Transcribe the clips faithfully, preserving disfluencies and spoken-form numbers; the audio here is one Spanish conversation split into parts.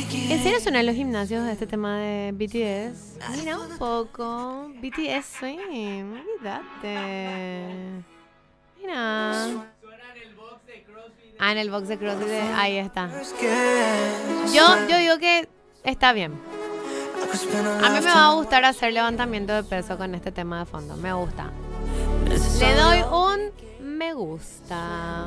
¿En serio suenan los gimnasios de este tema de B T S? Mira un poco. B T S Swim. Olvídate. Mira. Ah, en el box de CrossFit. de- Ahí está. Yo, yo digo que está bien. A mí me va a gustar hacer levantamiento de peso con este tema de fondo. Me gusta. Le doy un me gusta.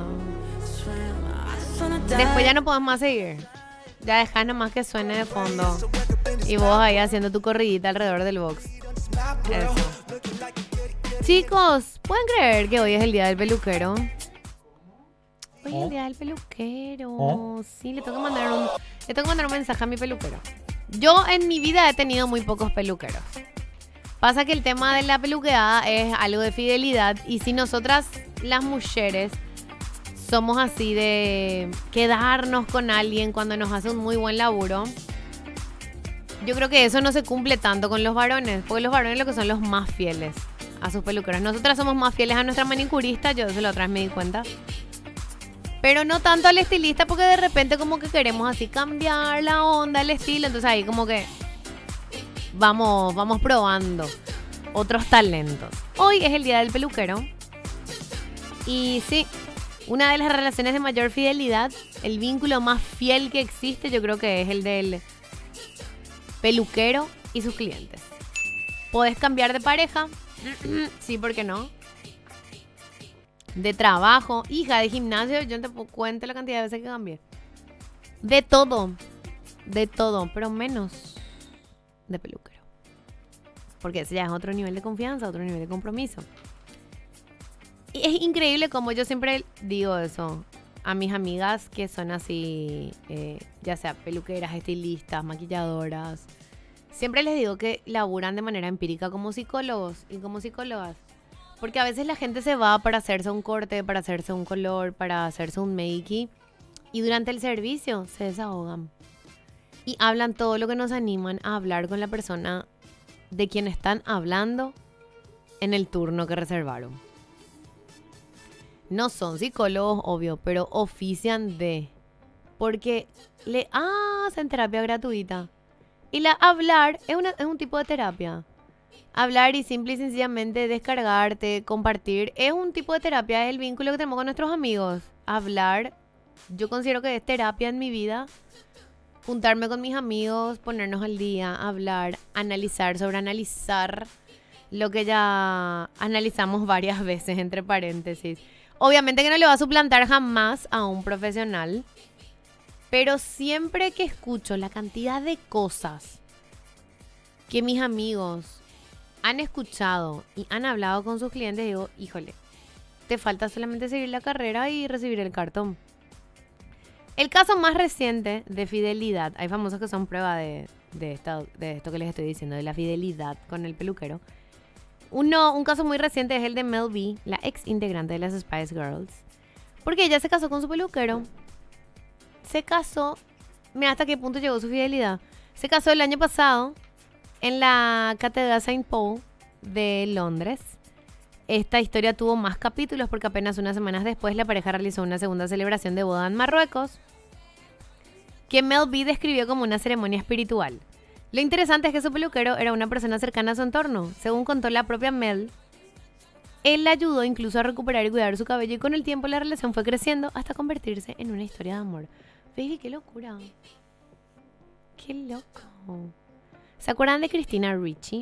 Después ya no podemos más seguir. Ya dejas nomás que suene de fondo. Y vos ahí haciendo tu corridita alrededor del box. Eso. Chicos, ¿pueden creer que hoy es el día del peluquero? Hoy es el día del peluquero. Sí, le tengo que mandar un, le tengo que mandar un mensaje a mi peluquero. Yo en mi vida he tenido muy pocos peluqueros. Pasa que el tema de la peluqueada es algo de fidelidad. Y si nosotras, las mujeres, somos así de quedarnos con alguien cuando nos hace un muy buen laburo, yo creo que eso no se cumple tanto con los varones. Porque los varones lo que son los más fieles a sus peluqueros. Nosotras somos más fieles a nuestra manicurista. Yo eso la otra vez me di cuenta. Pero no tanto al estilista, porque de repente como que queremos así cambiar la onda, el estilo. Entonces ahí como que vamos, vamos probando otros talentos. Hoy es el día del peluquero. Y sí, una de las relaciones de mayor fidelidad, el vínculo más fiel que existe, yo creo que es el del peluquero y sus clientes. ¿Podés cambiar de pareja? Sí, ¿por qué no? De trabajo, hija, de gimnasio, yo no te puedo cuento la cantidad de veces que cambié. De todo, de todo, pero menos de peluquero. Porque ese ya es otro nivel de confianza, otro nivel de compromiso. Y es increíble como yo siempre digo eso a mis amigas que son así, eh, ya sea peluqueras, estilistas, maquilladoras. Siempre les digo que laburan de manera empírica como psicólogos y como psicólogas. Porque a veces la gente se va para hacerse un corte, para hacerse un color, para hacerse un make y durante el servicio se desahogan. Y hablan todo lo que nos animan a hablar con la persona de quien están hablando en el turno que reservaron. No son psicólogos, obvio, pero ofician de. Porque le hacen terapia gratuita. Y la hablar es, una, es un tipo de terapia. Hablar y simple y sencillamente descargarte, compartir, es un tipo de terapia, es el vínculo que tenemos con nuestros amigos. Hablar, yo considero que es terapia en mi vida. Juntarme con mis amigos, ponernos al día, hablar, analizar, sobreanalizar lo que ya analizamos varias veces, entre paréntesis. Obviamente que no le va a suplantar jamás a un profesional, pero siempre que escucho la cantidad de cosas que mis amigos han escuchado y han hablado con sus clientes, digo, híjole, te falta solamente seguir la carrera y recibir el cartón. El caso más reciente de fidelidad, hay famosos que son prueba de, de, esta, de esto que les estoy diciendo, de la fidelidad con el peluquero. Uno, un caso muy reciente es el de Mel B, la ex integrante de las Spice Girls, porque ella se casó con su peluquero. Se casó, mira hasta qué punto llegó su fidelidad. Se casó el año pasado en la Catedral Saint Paul de Londres. Esta historia tuvo más capítulos porque apenas unas semanas después la pareja realizó una segunda celebración de boda en Marruecos, que Mel B describió como una ceremonia espiritual. Lo interesante es que su peluquero era una persona cercana a su entorno. Según contó la propia Mel, él la ayudó incluso a recuperar y cuidar su cabello, y con el tiempo la relación fue creciendo hasta convertirse en una historia de amor. Baby, qué locura. Qué loco. ¿Se acuerdan de Christina Ricci?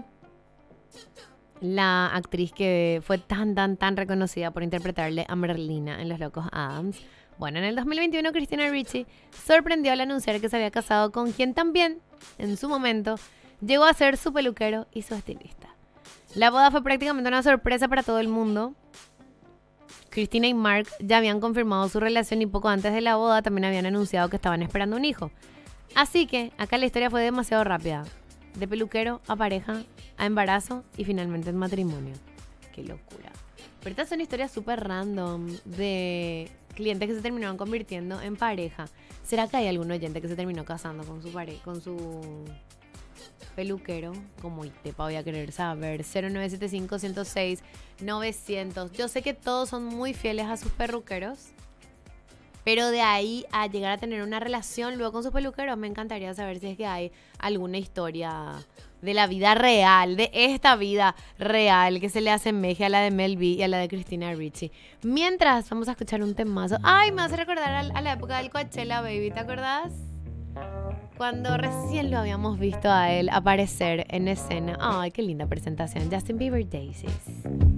La actriz que fue tan, tan, tan reconocida por interpretarle a Merlina en Los Locos Adams. Bueno, en el dos mil veintiuno Christina Ricci sorprendió al anunciar que se había casado con quien también, en su momento, llegó a ser su peluquero y su estilista. La boda fue prácticamente una sorpresa para todo el mundo. Christina y Mark ya habían confirmado su relación y poco antes de la boda también habían anunciado que estaban esperando un hijo. Así que acá la historia fue demasiado rápida. De peluquero a pareja, a embarazo y finalmente en matrimonio. Qué locura. Pero estas son historias súper random de clientes que se terminaron convirtiendo en pareja. ¿Será que hay algún oyente que se terminó casando con su pareja, con su peluquero? Como Itepa voy a querer saber. cero nueve siete cinco, uno cero seis, novecientos. Yo sé que todos son muy fieles a sus perruqueros. Pero de ahí a llegar a tener una relación luego con sus peluqueros, me encantaría saber si es que hay alguna historia de la vida real, de esta vida real que se le asemeje a la de Mel B y a la de Christina Ricci. Mientras, vamos a escuchar un temazo. Ay, me hace recordar a, a la época del Coachella, baby, ¿te acordás? Cuando recién lo habíamos visto a él aparecer en escena. Ay, qué linda presentación. Justin Bieber Daisies.